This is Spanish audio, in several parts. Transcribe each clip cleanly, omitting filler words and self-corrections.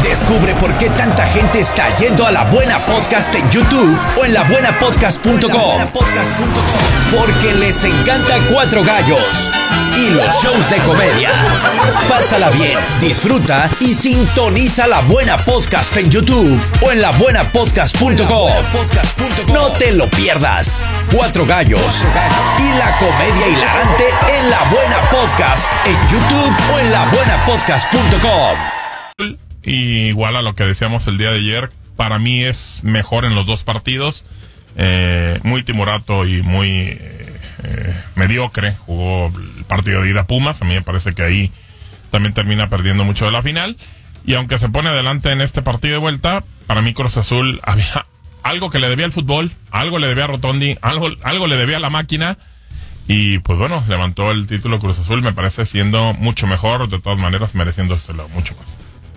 Descubre por qué tanta gente está yendo a La Buena Podcast en YouTube o en labuenapodcast.com. Porque les encanta Cuatro Gallos y los shows de comedia. Pásala bien, disfruta y sintoniza La Buena Podcast en YouTube o en labuenapodcast.com. No te lo pierdas. Cuatro Gallos y la comedia hilarante en La Buena Podcast en YouTube o en labuenapodcast.com. Y igual a lo que decíamos el día de ayer, para mí es mejor en los dos partidos. Muy timorato y muy mediocre jugó el partido de ida Pumas. A mí me parece que ahí también termina perdiendo mucho de la final. Y aunque se pone adelante en este partido de vuelta, para mí Cruz Azul había algo que le debía al fútbol, algo le debía a Rotondi, algo le debía a la máquina. Y pues bueno, levantó el título Cruz Azul, me parece siendo mucho mejor, de todas maneras mereciéndoselo mucho más.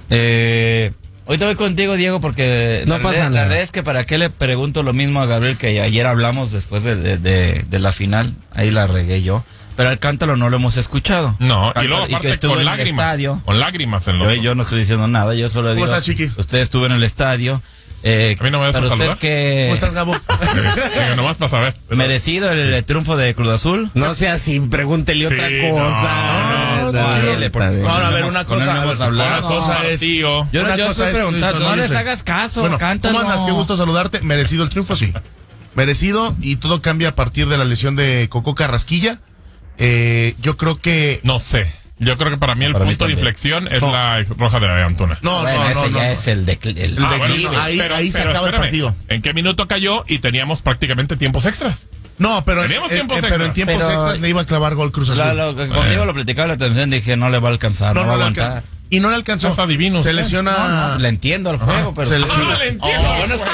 Ahorita voy contigo, Diego, porque no pasa nada. La verdad es que para qué le pregunto lo mismo a Gabriel que ayer hablamos después de la final. Ahí la regué yo. Pero al Cántaro no lo hemos escuchado. No, y luego aparte con lágrimas. Con lágrimas en los ojos. Yo no estoy diciendo nada, yo solo digo. ¿Cómo estás, Chiquis? Usted estuvo en el estadio. ¿A mí no me vas a saludar? ¿Cómo estás, Gabo? Nomás para saber. ¿Merecido el triunfo de Cruz Azul? No sea así, pregúntele otra cosa. Ahora, a ver, una cosa es... Yo estoy preguntando, no les hagas caso, bueno, cántalo. ¿Cómo andas? Qué gusto saludarte. ¿Merecido el triunfo? Sí. Merecido, y todo cambia a partir de la lesión de Cocó Carrasquilla. Yo creo que... No sé. Yo creo que para mí el punto de inflexión es la roja de Antuna. Ese es el declive. Ahí se acaba el partido. ¿En qué minuto cayó? Y teníamos prácticamente tiempos extras. No, pero en tiempos extras le iba a clavar gol Cruz Azul. Conmigo lo platicaba la atención, dije no le va a alcanzar, no va a aguantar. Y no le alcanzó. Está divino. Se lesiona. No, le entiendo al juego, pero. Le entiendo.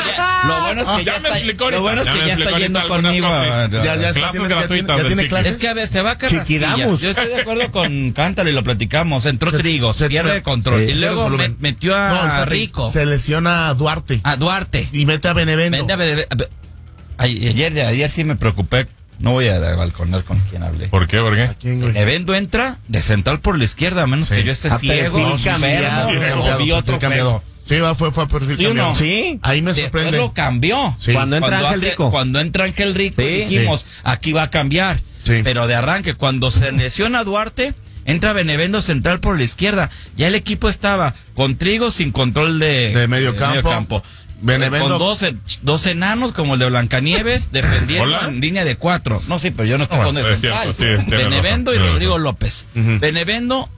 Lo bueno es que ya está yendo conmigo. Ya clases gratuitas. Ya tiene clases. Es que a ver, se va a Carrasquilla. Yo estoy de acuerdo con Cántaro y lo platicamos. Entró Trigo, se pierde el control. Y luego metió a Rico. Se lesiona a Duarte. Y mete a Benevento. Ayer sí me preocupé. No voy a balconar con quien hablé. ¿Por qué? Benevento entra de central por la izquierda, a menos que yo esté ciego. Vi otro cambiado. Sí, fue a perfil cambiado. Sí. Ahí me sorprende. Después lo cambió. Sí. Cuando entra Ángel Rico, dijimos, aquí va a cambiar. Sí. Pero de arranque, cuando se lesiona Duarte, entra Benevento central por la izquierda. Ya el equipo estaba con Trigo sin control de medio campo. Benevento. Con dos enanos como el de Blancanieves defendiendo en línea de 4. No, sí, pero yo no estoy con el central. Benevento y Rodrigo López. Benevento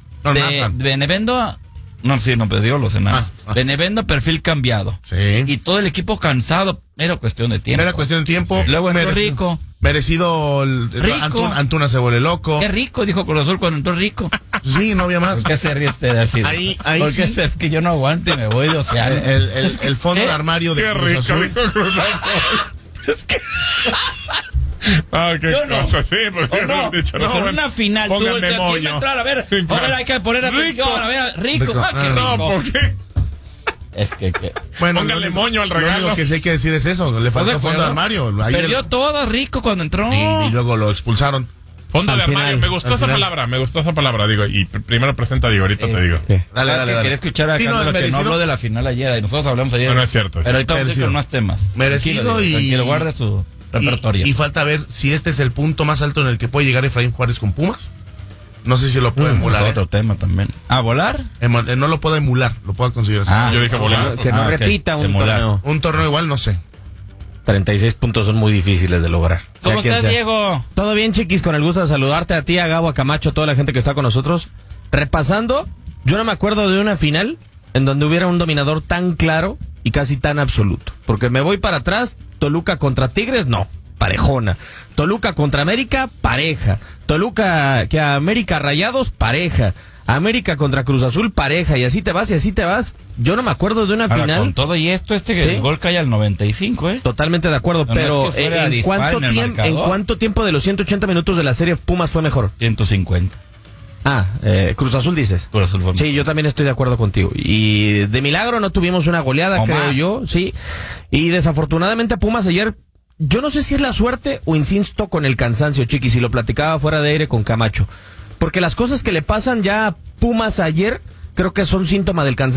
pero digo los enanos. Benevento perfil cambiado. Sí. Y todo el equipo cansado. Era cuestión de tiempo. Luego entró Rico. Merecido Rico. Antuna se vuelve loco. Qué rico, dijo Cruz Azul cuando entró Rico. Sí, no había más. ¿Por qué se ríe usted así? Ahí porque sí. Es que yo no aguanto y me voy de océano. El fondo de armario de Cruz Azul. Es que... qué cosa, sí, porque no, dicho, pues en una final tú pónganme moño. a ver, ahora hay que poner atención, a ver, Rico. Qué rico. No, ¿por qué? Es que bueno, póngale moño al regalo. Lo único que sí hay que decir es eso, le faltó fondo de armario. Perdió todo Rico cuando entró. Y luego lo expulsaron. Fondo de armario, me gustó esa palabra, digo, y primero presenta a Diego, ahorita te digo. Dale. Quería escuchar a Cántaro que no habló de la final ayer, y nosotros hablamos ayer. No es cierto. Pero ahorita vamos con más temas. Merecido tranquilo, guarde su repertorio. Y falta ver si este es el punto más alto en el que puede llegar Efraín Juárez con Pumas. No sé si lo puede emular. Es otro tema también. ¿Volar? No lo puede emular, lo puedo conseguir así. Yo dije volar. Que no repita un torneo. Un torneo igual, no sé. 36 puntos son muy difíciles de lograr. ¿Cómo estás, Diego? Todo bien, Chiquis, con el gusto de saludarte a ti, a Gabo, a Camacho, a toda la gente que está con nosotros. Repasando, yo no me acuerdo de una final en donde hubiera un dominador tan claro y casi tan absoluto. Porque me voy para atrás, Toluca contra Tigres, no, parejona. Toluca contra América, pareja. Toluca que a América Rayados, pareja. América contra Cruz Azul, pareja, y así te vas. Yo no me acuerdo de una final. Con todo y esto, el gol cae al 95, Totalmente de acuerdo, pero ¿en cuánto tiempo de los 180 minutos de la serie Pumas fue mejor? 150. Cruz Azul dices. Cruz Azul fue mejor. Sí, yo también estoy de acuerdo contigo. Y de milagro no tuvimos una goleada, creo yo, sí. Y desafortunadamente Pumas ayer, yo no sé si es la suerte o insisto con el cansancio, Chiquis, y lo platicaba fuera de aire con Camacho. Porque las cosas que le pasan ya a Pumas ayer, creo que son síntoma del cansancio.